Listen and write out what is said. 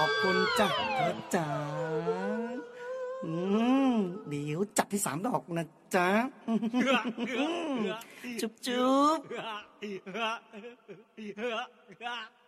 อบคุณจ้ะเธอจ๋าอืเดี๋ยวจัดที่3 ดอกนะจ๊ะจุ๊บจุ๊บ